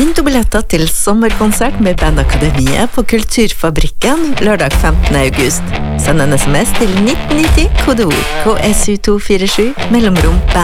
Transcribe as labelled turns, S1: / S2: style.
S1: Vinn du billetter til sommerkonsert med Bandakademiet på Kulturfabrikken lørdag 15. august. Send en SMS til 1990, kodeord KSU247, mellomrom band.